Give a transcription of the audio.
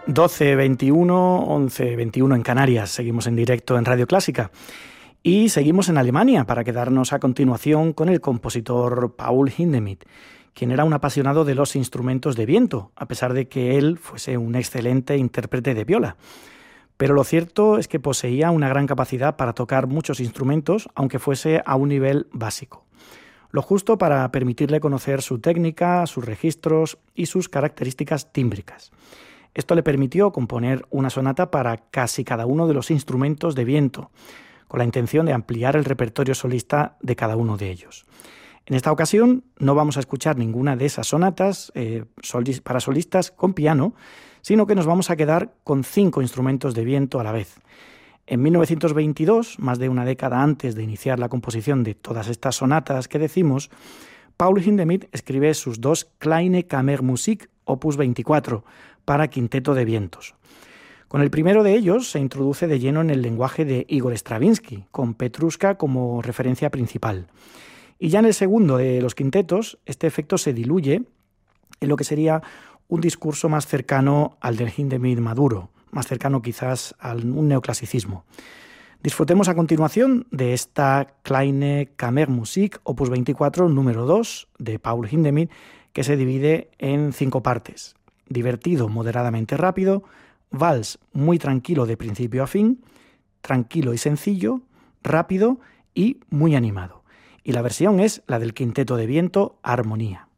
12:21, 11:21 en Canarias. Seguimos en directo en Radio Clásica. Y seguimos en Alemania para quedarnos a continuación con el compositor Paul Hindemith, quien era un apasionado de los instrumentos de viento, a pesar de que él fuese un excelente intérprete de viola. Pero lo cierto es que poseía una gran capacidad para tocar muchos instrumentos, aunque fuese a un nivel básico. Lo justo para permitirle conocer su técnica, sus registros y sus características tímbricas. Esto le permitió componer una sonata para casi cada uno de los instrumentos de viento, con la intención de ampliar el repertorio solista de cada uno de ellos. En esta ocasión no vamos a escuchar ninguna de esas sonatas para solistas con piano, sino que nos vamos a quedar con 5 instrumentos de viento a la vez. En 1922, más de una década antes de iniciar la composición de todas estas sonatas que decimos, Paul Hindemith escribe sus 2 Kleine Kammermusik opus 24 para quinteto de vientos. Con el primero de ellos se introduce de lleno en el lenguaje de Igor Stravinsky, con Petrushka como referencia principal. Y ya en el segundo de los quintetos, este efecto se diluye en lo que sería un discurso más cercano al del Hindemith maduro, más cercano quizás a un neoclasicismo. Disfrutemos a continuación de esta Kleine Kammermusik opus 24 número 2 de Paul Hindemith, que se divide en 5 partes. Divertido, moderadamente rápido, vals muy tranquilo de principio a fin, tranquilo y sencillo, rápido y muy animado. Y la versión es la del quinteto de viento Armonía.